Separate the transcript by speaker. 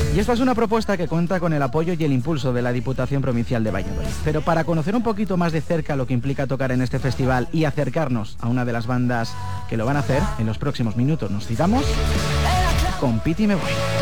Speaker 1: Y esta es una propuesta que cuenta con el apoyo y el impulso de la Diputación Provincial de Valladolid. Pero para conocer un poquito más de cerca lo que implica tocar en este festival y acercarnos a una de las bandas que lo van a hacer, en los próximos minutos nos citamos con Piti Me Voy.